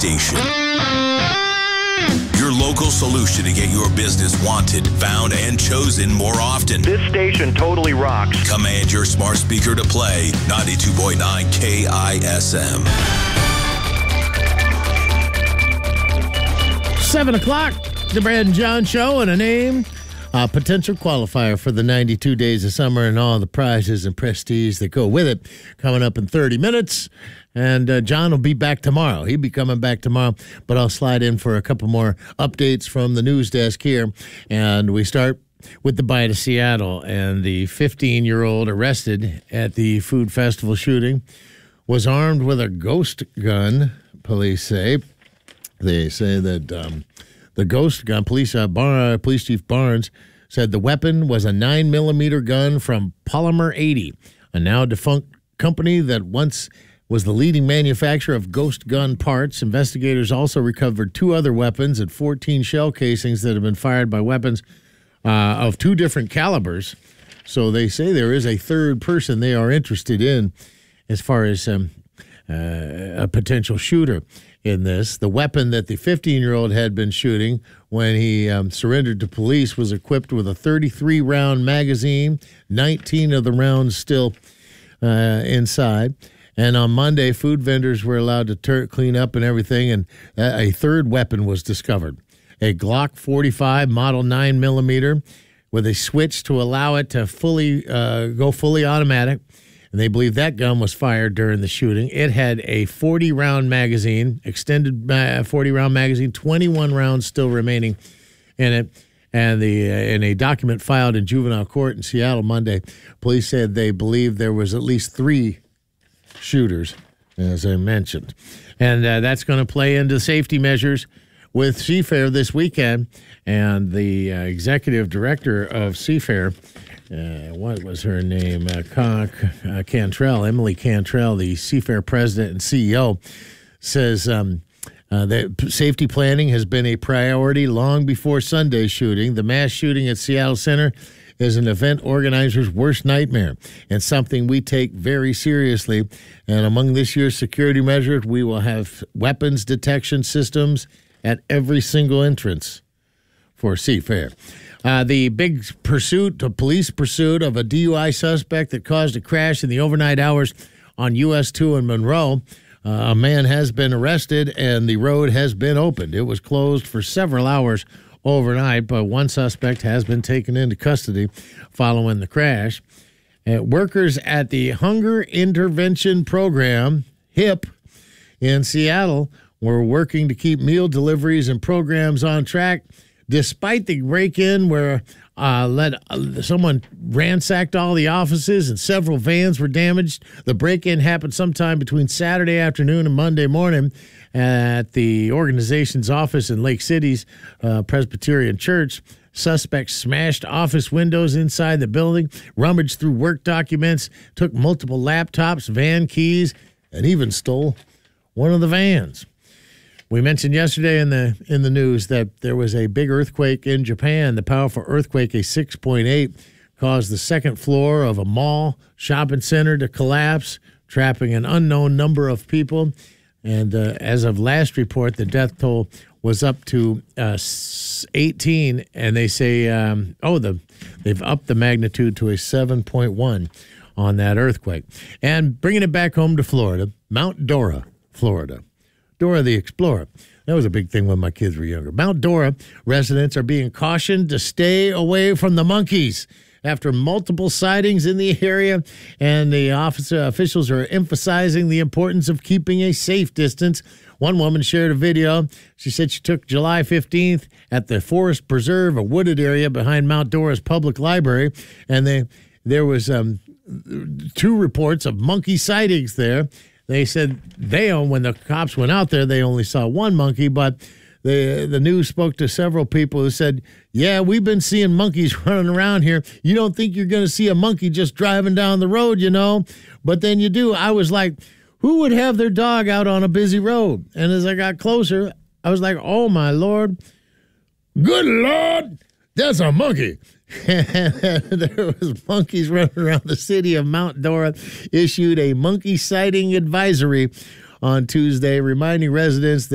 Station. Your local solution to get your business wanted, found, and chosen more often. This station totally rocks. Command your smart speaker to play 92.9 KISM. 7 o'clock, the Brad and John Show, and a name, a potential qualifier for the 92 days of summer and all the prizes and prestige that go with it, coming up in 30 minutes. And John will be back tomorrow. He'll be coming back tomorrow, but I'll slide in for a couple more updates from the news desk here. And we start with the Bite of Seattle, and the 15-year-old arrested at the food festival shooting was armed with a ghost gun, police say. They say that the ghost gun, Police Chief Barnes said the weapon was a 9mm gun from Polymer 80, a now defunct company that once was the leading manufacturer of ghost gun parts. Investigators also recovered 2 other weapons and 14 shell casings that have been fired by weapons of 2 different calibers. So they say there is a third person they are interested in as far as a potential shooter in this. The weapon that the 15-year-old had been shooting when he surrendered to police was equipped with a 33-round magazine, 19 of the rounds still inside. And on Monday, food vendors were allowed to clean up and everything, and a third weapon was discovered, a Glock 45 Model 9mm with a switch to allow it to go fully automatic. And they believe that gun was fired during the shooting. It had a 40-round magazine, extended 40-round magazine, 21 rounds still remaining in it. And in a document filed in juvenile court in Seattle Monday, police said they believe there was at least 3 shooters, as I mentioned. And that's going to play into safety measures with Seafair this weekend. And the executive director of Seafair, what was her name? Cantrell, Emily Cantrell, the Seafair president and CEO, says that safety planning has been a priority long before Sunday's shooting. The mass shooting at Seattle Center is an event organizer's worst nightmare and something we take very seriously. And among this year's security measures, we will have weapons detection systems at every single entrance for Seafair. The big police pursuit of a DUI suspect that caused a crash in the overnight hours on US 2 in Monroe. A man has been arrested and the road has been opened. It was closed for several hours overnight, but one suspect has been taken into custody following the crash. Workers at the Hunger Intervention Program, HIP, in Seattle were working to keep meal deliveries and programs on track despite the break-in where someone ransacked all the offices and several vans were damaged. The break-in happened sometime between Saturday afternoon and Monday morning at the organization's office in Lake City's Presbyterian Church. Suspects smashed office windows inside the building, rummaged through work documents, took multiple laptops, van keys, and even stole one of the vans. We mentioned yesterday in the news that there was a big earthquake in Japan. The powerful earthquake, a 6.8, caused the second floor of a mall shopping center to collapse, trapping an unknown number of people. And as of last report, the death toll was up to 18, and they say, they've upped the magnitude to a 7.1 on that earthquake. And bringing it back home to Florida, Mount Dora, Florida. Dora the Explorer. That was a big thing when my kids were younger. Mount Dora residents are being cautioned to stay away from the monkeys after multiple sightings in the area, and the officials are emphasizing the importance of keeping a safe distance. One woman shared a video. She said she took July 15th at the Forest Preserve, a wooded area behind Mount Dora's public library, and there was 2 reports of monkey sightings there. They said when the cops went out there, they only saw 1 monkey, but the news spoke to several people who said, yeah, we've been seeing monkeys running around here. You don't think you're going to see a monkey just driving down the road, but then you do. I was like, who would have their dog out on a busy road? And as I got closer, I was like, oh, my Lord. Good Lord, that's a monkey. There was monkeys running around the city of Mount Dora, issued a monkey sighting advisory on Tuesday, reminding residents that